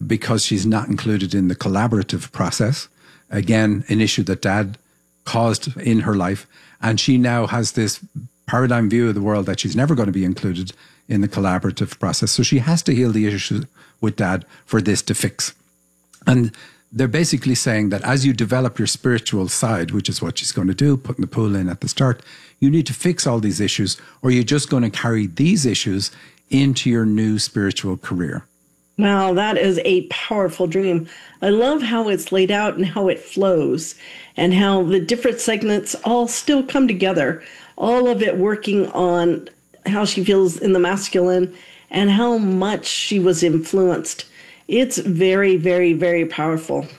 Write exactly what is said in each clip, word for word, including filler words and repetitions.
because she's not included in the collaborative process. Again, an issue that Dad caused in her life. And she now has this paradigm view of the world that she's never going to be included in the collaborative process. So she has to heal the issue with Dad for this to fix. And they're basically saying that as you develop your spiritual side, which is what she's going to do, putting the pool in at the start, you need to fix all these issues, or you're just going to carry these issues into your new spiritual career. Wow, that is a powerful dream. I love how it's laid out and how it flows and how the different segments all still come together, all of it working on how she feels in the masculine and how much she was influenced. It's very, very, very powerful.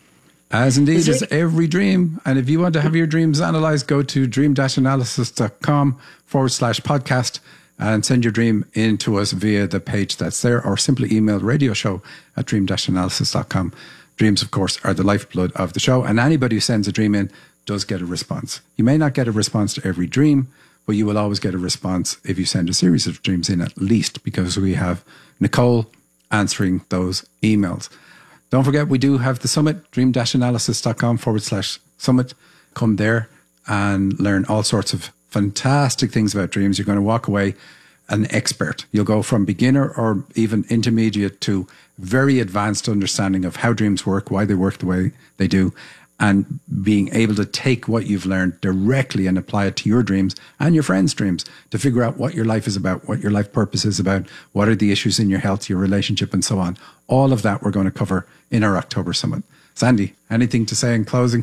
As indeed is every dream. And if you want to have your dreams analyzed, go to dream dash analysis dot com forward slash podcast and send your dream in to us via the page that's there, or simply email radio show at dream dash analysis dot com. Dreams, of course, are the lifeblood of the show. And anybody who sends a dream in does get a response. You may not get a response to every dream, but you will always get a response if you send a series of dreams in at least, because we have Nicole answering those emails. Don't forget, we do have the summit, dream dash analysis dot com forward slash summit. Come there and learn all sorts of fantastic things about dreams. You're going to walk away an expert. You'll go from beginner or even intermediate to very advanced understanding of how dreams work, why they work the way they do, and being able to take what you've learned directly and apply it to your dreams and your friends' dreams to figure out what your life is about, what your life purpose is about, what are the issues in your health, your relationship, and so on. All of that we're going to cover in our October Summit. Sandy, anything to say in closing?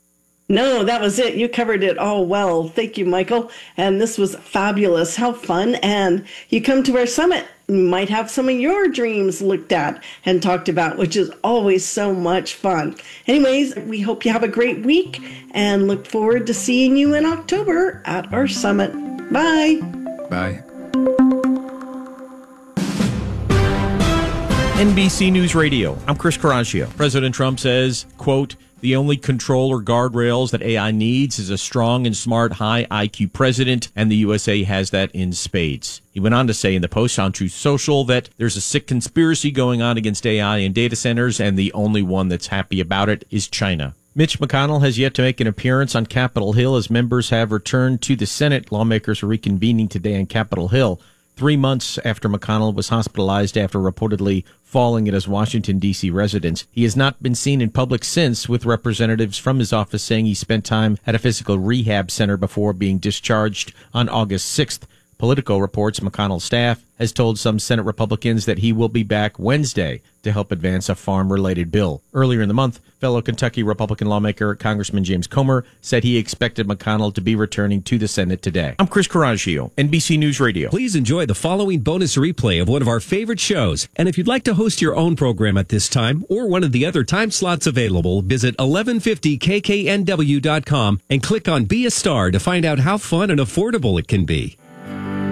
No, that was it. You covered it all well. Thank you, Michael. And this was fabulous. How fun. And you come to our summit, you might have some of your dreams looked at and talked about, which is always so much fun. Anyways, we hope you have a great week and look forward to seeing you in October at our summit. Bye. Bye. N B C News Radio. I'm Chris Caraccio. President Trump says, quote, "The only control or guardrails that A I needs is a strong and smart, high I Q president, and the U S A has that in spades." He went on to say in the post on Truth Social that there's a sick conspiracy going on against A I in data centers, and the only one that's happy about it is China. Mitch McConnell has yet to make an appearance on Capitol Hill as members have returned to the Senate. Lawmakers are reconvening today on Capitol Hill, three months after McConnell was hospitalized after reportedly falling at his Washington, D C residence. He has not been seen in public since, with representatives from his office saying he spent time at a physical rehab center before being discharged on August sixth. Politico reports McConnell's staff has told some Senate Republicans that he will be back Wednesday to help advance a farm-related bill. Earlier in the month, fellow Kentucky Republican lawmaker Congressman James Comer said he expected McConnell to be returning to the Senate today. I'm Chris Caraccio, N B C News Radio. Please enjoy the following bonus replay of one of our favorite shows. And if you'd like to host your own program at this time or one of the other time slots available, visit eleven fifty K K N W dot com and click on Be a Star to find out how fun and affordable it can be.